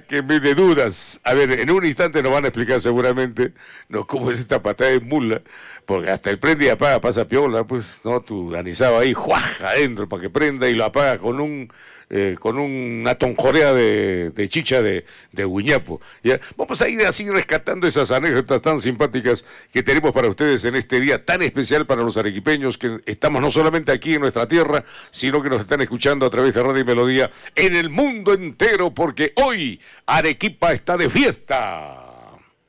que me de dudas. A ver, en un instante nos van a explicar seguramente cómo es esta patada de mula, porque hasta el prende y apaga pasa piola, pues, ¿no? Tu danizado ahí, ¡juaj! Adentro para que prenda y lo apaga con una tonjorea de chicha de guiñapo. ¿Ya? Vamos a ir así rescatando esas anécdotas tan simpáticas que tenemos para ustedes en este día tan especial para los arequipeños, que estamos no solamente aquí en nuestra tierra, sino que nos están escuchando a través de Radio y Melodía en el mundo entero, porque hoy Arequipa está de fiesta.